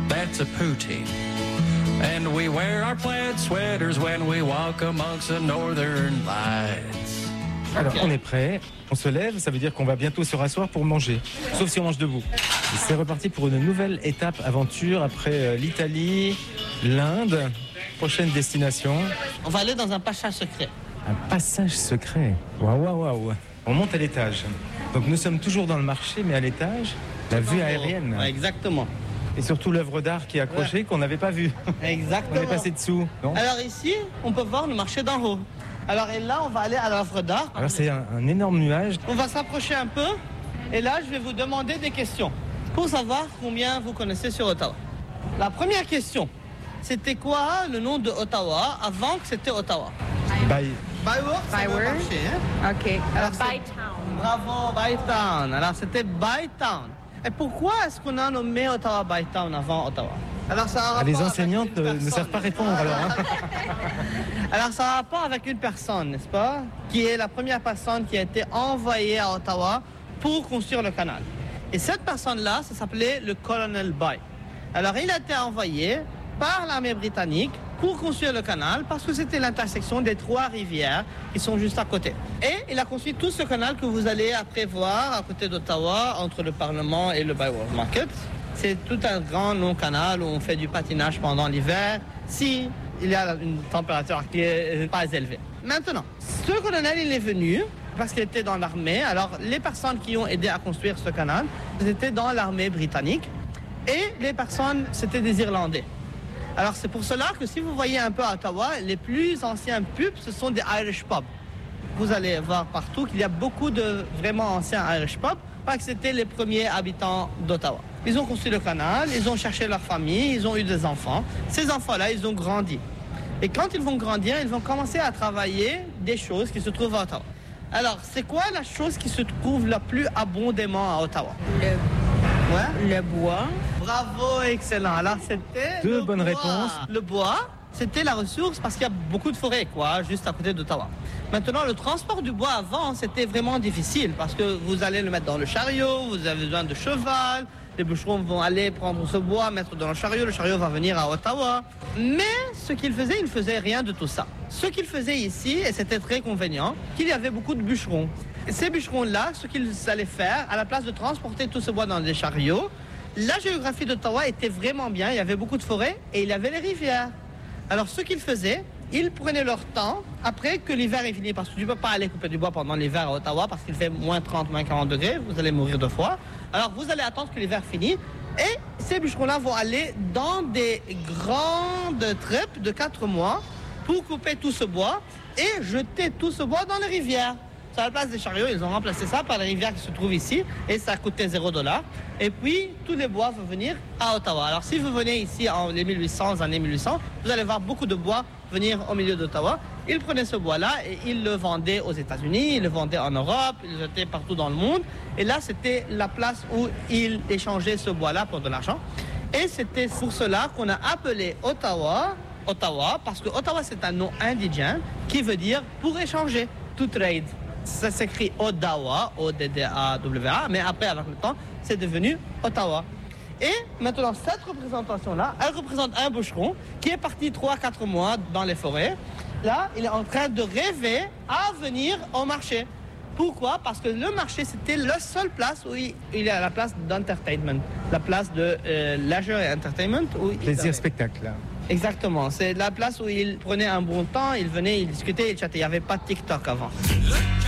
that's a poutine. And we wear our plaid sweaters when we walk amongst the northern lights. Alors, on est prêt, on se lève, ça veut dire qu'on va bientôt se rasseoir pour manger, sauf si on mange debout. Et c'est reparti pour une nouvelle étape aventure après l'Italie, l'Inde, prochaine destination. On va aller dans un passage secret. Un passage secret, waouh. On monte à l'étage. Donc nous sommes toujours dans le marché, mais à l'étage, la vue aérienne. Ouais, exactement. Et surtout l'œuvre d'art qui est accrochée, qu'on n'avait pas vue. Exactement. On est passé dessous, non? Alors ici, on peut voir le marché d'en haut. Alors et là, on va aller à l'œuvre d'art. Alors c'est un énorme nuage. On va s'approcher un peu. Et là, je vais vous demander des questions pour savoir combien vous connaissez sur Ottawa. La première question, c'était quoi le nom de Ottawa avant que c'était Ottawa? Byworth, c'est le marché. Hein? OK. Alors, Bytown. Bravo, Bytown. Alors, c'était Bytown. Et pourquoi est-ce qu'on a nommé Ottawa Bytown avant Ottawa? Alors, ça a un Les rapport enseignantes avec une ne savent pas répondre alors. Hein. Alors, ça a un rapport avec une personne, n'est-ce pas? Qui est la première personne qui a été envoyée à Ottawa pour construire le canal. Et cette personne-là, ça s'appelait le colonel By. Alors, il a été envoyé par l'armée britannique pour construire le canal parce que c'était l'intersection des trois rivières qui sont juste à côté. Et il a construit tout ce canal que vous allez après voir à côté d'Ottawa, entre le Parlement et le Byworth Market. C'est tout un grand long canal où on fait du patinage pendant l'hiver si il y a une température qui n'est pas élevée. Maintenant, ce colonel, il est venu parce qu'il était dans l'armée. Alors, les personnes qui ont aidé à construire ce canal, étaient dans l'armée britannique et les personnes, c'était des Irlandais. Alors c'est pour cela que si vous voyez un peu à Ottawa, les plus anciens pubs, ce sont des Irish pubs. Vous allez voir partout qu'il y a beaucoup de vraiment anciens Irish pubs, parce que c'était les premiers habitants d'Ottawa. Ils ont construit le canal, ils ont cherché leur famille, ils ont eu des enfants. Ces enfants-là, ils ont grandi. Et quand ils vont grandir, ils vont commencer à travailler des choses qui se trouvent à Ottawa. Alors, c'est quoi la chose qui se trouve la plus abondamment à Ottawa? Le bois. Bravo, excellent. Alors, c'était Deux bonnes réponses. Le bois, c'était la ressource parce qu'il y a beaucoup de forêts, juste à côté d'Ottawa. Maintenant, le transport du bois avant, c'était vraiment difficile parce que vous allez le mettre dans le chariot, vous avez besoin de cheval, les bûcherons vont aller prendre ce bois, mettre dans le chariot va venir à Ottawa. Mais ce qu'il faisait, il ne faisait rien de tout ça. Ce qu'il faisait ici, et c'était très convenient, qu'il y avait beaucoup de bûcherons. Et ces bûcherons-là, ce qu'ils allaient faire, à la place de transporter tout ce bois dans des chariots, la géographie d'Ottawa était vraiment bien, il y avait beaucoup de forêts et il y avait les rivières. Alors ce qu'ils faisaient, ils prenaient leur temps après que l'hiver est fini, parce que tu ne peux pas aller couper du bois pendant l'hiver à Ottawa parce qu'il fait moins 30, moins 40 degrés, vous allez mourir de froid. Alors vous allez attendre que l'hiver finisse et ces bûcherons-là vont aller dans des grandes treppes de 4 mois pour couper tout ce bois et jeter tout ce bois dans les rivières. À la place des chariots, ils ont remplacé ça par les rivières qui se trouvent ici et ça a coûté $0. Et puis, tous les bois vont venir à Ottawa. Alors, si vous venez ici en les 1800, années 1800, vous allez voir beaucoup de bois venir au milieu d'Ottawa. Ils prenaient ce bois-là et ils le vendaient aux États-Unis, ils le vendaient en Europe, ils le jetaient partout dans le monde. Et là, c'était la place où ils échangeaient ce bois-là pour de l'argent. Et c'était pour cela qu'on a appelé Ottawa, parce que Ottawa, c'est un nom indigène qui veut dire pour échanger, to trade. Ça s'écrit Odawa, O-D-D-A-W-A, mais après, avec le temps, c'est devenu Ottawa. Et maintenant, cette représentation-là, elle représente un bûcheron qui est parti 3-4 mois dans les forêts. Là, il est en train de rêver à venir au marché. Pourquoi? Parce que le marché, c'était la seule place où il est à la place d'entertainment, la place de leisure et entertainment. Plaisir, spectacle, là. Exactement, c'est la place où il prenait un bon temps, il venait, il discutait, il chattait. Il n'y avait pas de TikTok avant.